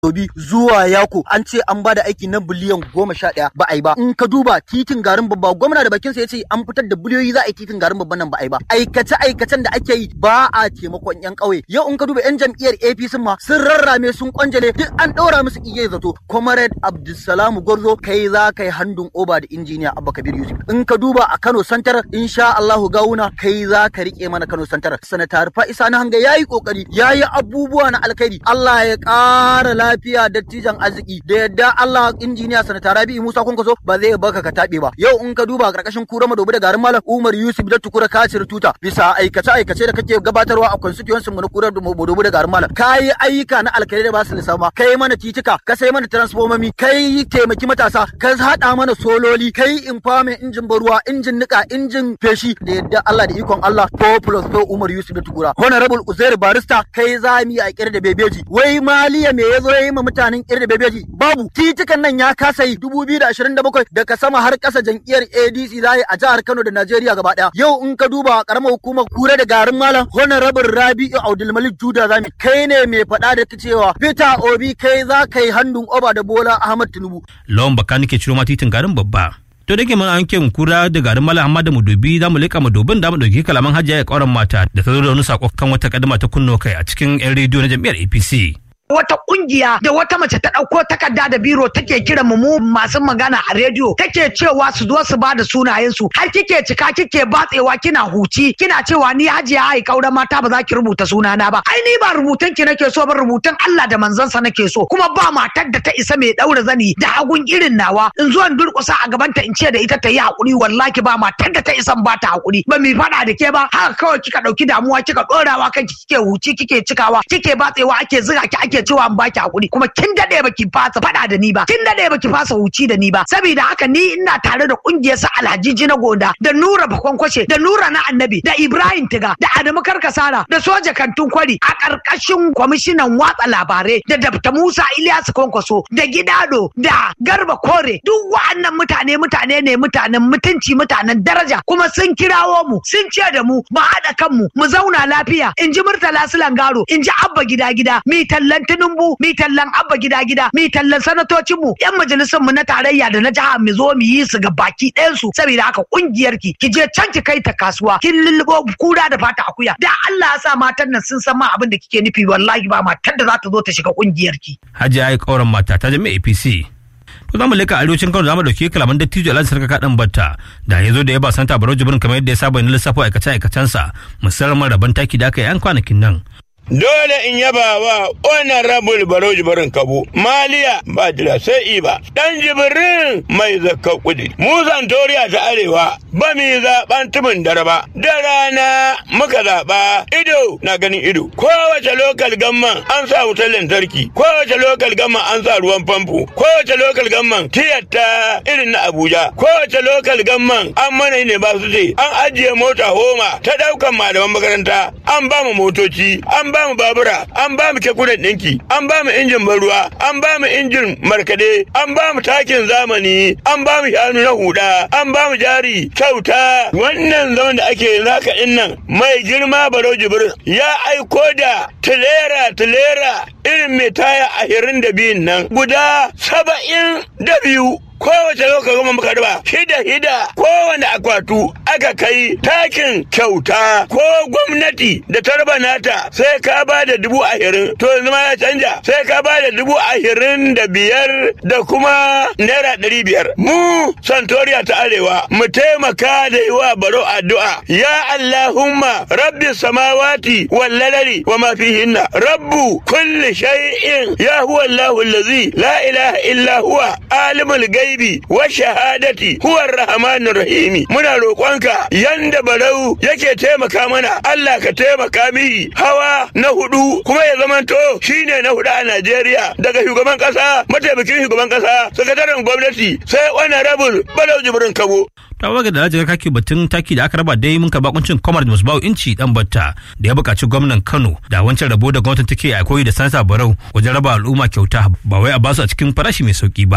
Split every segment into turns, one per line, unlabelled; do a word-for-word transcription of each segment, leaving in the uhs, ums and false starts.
Dobi zuwa Yako an ce an bada aiki na biliyan goma sha ɗaya ba a yi ba. In ka duba titin garin babba gwamna da bakinsa ya ce an fitar da biliyoyi za a yi titin garin babban nan ba a yi ba. Aikace aikacen da ake yi ba a taimakon yan ƙauye. Yau in ka duba yan jam'iyyar A P C ma sun rarrame sun kwanjale duk an ɗaura musu iyaye zato. Comrade Abdulsalam Gwarzo kai za ka yi handun oba da injiniya Abba Kabir Yusuf. In ka duba a Kano Santar insha Allahu Gawuna kai za ka rike mana Kano Santar. Sanata Rufa Isa na hanga yayi kokari yayi abubuwa na alkhairi. Allah ya ƙara lafiya dattijan arziki da yadda Allah injiniya sanata Rabi Musa Kwankwaso ba zai baka ka tabe ba. Yau in ka duba karkashin kura madobi da garin Malam Umar Yusuf da tukura kacir tuta bisa aikace aikace da kake gabatarwa a constituency mu na kura madobi da garin Malam. Kai ayyuka na alkhairi da ba su lissafa. Kai mana titika, ka sai mana transformomi, kai taimaki matasa, ka hada mana sololi, kai infame injin baruwa, injin nika, injin feshi da yadda Allah da ikon Allah four plus four Umar Yusuf da tukura. Honorable Uzair Barista kai zami a kira da bebeji. Wai maliya me yazo yayi ma mutanen kira da bebeji? Babu. Titikan nan ya kasa yi dubu biyu da ashirin da bakwai daga sama har kasa jam'iyyar A D C zai a jihar Kano da Najeriya gaba daya. Yau in ka duba karamar hukumar kura da garin Malam Honorable Rabi'u Abdulmalik Juda zami kai ne mai faɗa da ta cewa Peter Obi kai za ka yi handun oba da Bola Ahmad Tinubu.
Lawan baka nake ciro ma titin garin babba. To da ke mun an mu kura da garin Malam Ahmad da Mudubi za mu leka Mudubin da mu dauki kalaman Hajiya ya kauran mata da ta zo da wani sako kan wata kadama ta kunno kai a cikin yan rediyo na jam'iyyar A P C.
Wata kungiya da wata mace ta ɗauko takarda da biro take kira mu masu magana a rediyo take cewa su zo su bada sunayen su har kike cika kike batsewa kina huci kina cewa ni Hajiya ai kauran mata ba za ki rubuta sunana ba. Ai ni ba rubutun ki nake so ba rubutun Allah da manzansa nake so kuma ba matar da ta isa mai daura zani da hagun irin nawa in zo in durƙusa a gaban ta in ce da ita ta yi hakuri wallahi ba matar da ta isa ba ta hakuri ba mi fada da ke ba haka kawai kika dauki damuwa kika dorawa kanki kike huci kike cikawa kike batsewa ake ziga ki ake cewa an baki hakuri kuma kin dade baki fasa fada da ni ba kin dade baki fasa huci da ni ba saboda haka ni ina tare da kungiyar sa Alhaji na Gonda da Nura Bakonkwashe da Nura na Annabi da Ibrahim Tiga da Adamu Karkasara da Soja Kantun Kwari a karkashin kwamishinan watsa labarai da Dr. Musa Ilyas Kwankwaso da Gidado da Garba Kore duk wa'annan mutane mutane ne mutanen mutunci mutanen daraja kuma sun kirawo mu sun ce da mu mu haɗa kanmu mu zauna lafiya in ji Murtala Sulangaro in ji Abba Gida Gida mi tallan Tinubu mi tallan Abba Gida Gida mi tallan sanatocin mu yan majalisun mu na tarayya da na jiha mu zo mu yi su ga baki ɗayan su saboda haka kungiyar ki ki je can ki kai ta kasuwa kin lullubo kura da fata akuya da Allah ya sa matan nan sun san ma abin da kike nufi wallahi ba matar da za ta zo ta shiga kungiyar ki.
Hajiya ai kauran mata ta jami'a A P C. To zamu leka arewacin Kano zamu dauki kalaman dattijo Alhaji Sarka Kadan Batta da yazo da ya ba santa Barau Jibrin kamar yadda ya saba ne lissafo aikace aikacensa musamman rabon taki da aka yi an kwanakin nan.
Dole in yaba wa honorable Barau Jibrin Kabo maliya ba jira sai iba dan Jibrin mai zakka kudi mu Santoriya ta arewa ba mi zaban tumin daraba da rana muka zaba ido na ganin ido kowace local gamman an sa wutar lantarki kowace local gamman an sa ruwan famfo kowace local gamman tiyata irin na Abuja kowace local gamman an mana ne ba su ce an ajiye mota homa ta daukan malaman makaranta an ba mu motoci an ba mu babura an ba mu kekunan ɗinki an ba mu injin ruwa an ba mu injin markade an ba mu takin zamani an ba mu shanu na huda an ba mu jari kyauta wannan zaman da ake naka din nan mai girma Barau Jibrin ya aiko da tilera tilera irin mai taya ashirin da biyun nan guda saba'in da biyu kowace lokacin goma muka raba hida hida kowane akwatu aka kai takin kyauta ko gwamnati da ta raba nata sai ka ba da dubu ashirin to yanzu ma ya canja sai ka ba da dubu ashirin da biyar da kuma naira ɗari biyar mu Santoriya ta arewa mu taimaka da yi wa Barau addu'a ya Allahumma rabbi samawati wal ladari wa ma fihinna rabbu kulli shay'in ya huwa Allahu allazi la ilaha illa huwa alimul gaibi wa shahadati huwa ar-rahmanur rahim muna roƙonka yanda Barau yake taimaka mana Allah ka taimaka mihi hawa na hudu kuma ya zamanto shine na hudu a Najeriya daga shugaban kasa mataimakin shugaban kasa sakataren gwamnati sai honorable Barau Jibrin Kabo.
Ta waga da lajin kake batun taki da aka raba dai mun ka bakuncin Comrade Musbahu Inci dan Batta da ya buƙaci gwamnan Kano da wancan rabo da gwamnatin take a koyi da sanata Barau wajen raba al'umma kyauta ba wai a basu a cikin farashi mai sauki ba.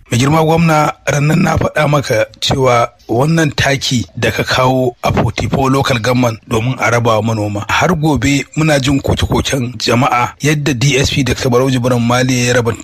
Mai girma gwamna, rannan na faɗa maka cewa wannan taki da ka kawo a forty-four local government domin a raba wa manoma, har gobe muna jin koke-koken jama'a yadda D S P Doctor Barau Jibrin Maliya ya raba